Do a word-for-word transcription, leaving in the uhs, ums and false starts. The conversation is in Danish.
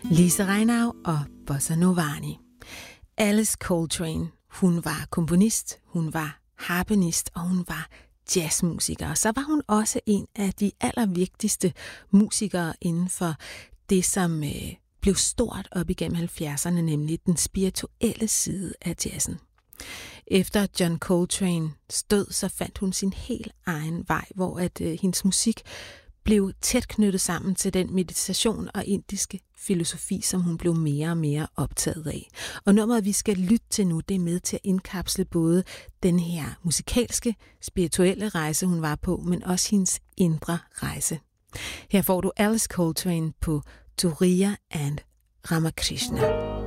Lisa Reinau og Bossa Novani. Alice Coltrane, hun var komponist, hun var harpenist og hun var jazzmusiker. Så var hun også en af de allervigtigste musikere inden for det, som øh, blev stort op igennem halvfjerdserne, nemlig den spirituelle side af jazzen. Efter John Coltranes død, så fandt hun sin helt egen vej, hvor at øh, hendes musik blev tæt knyttet sammen til den meditation og indiske filosofi, som hun blev mere og mere optaget af. Og nummeret, vi skal lytte til nu, det er med til at indkapsle både den her musikalske, spirituelle rejse, hun var på, men også hendes indre rejse. Her får du Alice Coltrane på Turiya and Ramakrishna.